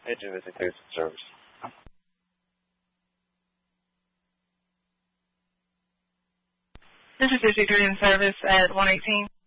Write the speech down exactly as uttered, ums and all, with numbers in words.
Pigeon Visitation Service. This is Visitation Service at one eighteen.